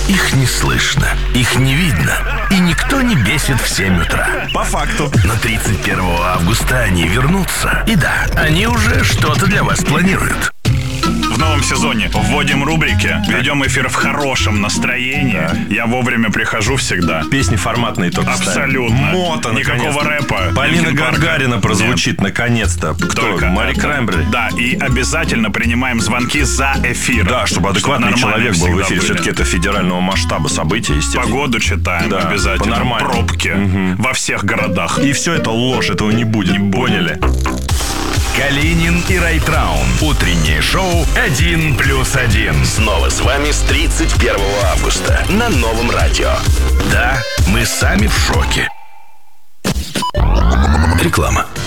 Их не слышно, их не видно, и никто не бесит в 7 утра. По факту. Но 31 августа они вернутся. И да, они уже что-то для вас планируют. В новом сезоне вводим рубрики, ведем эфир в хорошем настроении. Я вовремя прихожу всегда. Песни форматные только Абсолютно. Мота, никакого рэпа. Полина Линкин Парка. Гаргарина прозвучит Нет. наконец-то. Кто? Только Мари это. Краймбрери. Да, и обязательно принимаем звонки за эфир. Да, чтобы адекватный человек был в эфире. Все-таки это федерального масштаба события, естественно. Погоду читаем, Да, обязательно. по-нормальному. Пробки во всех городах. И все это ложь, этого не будет. Поняли? Калинин и Райтраун. Утреннее шоу «1+1». Снова с вами с 31 августа на Новом радио. Да, мы сами в шоке. Реклама.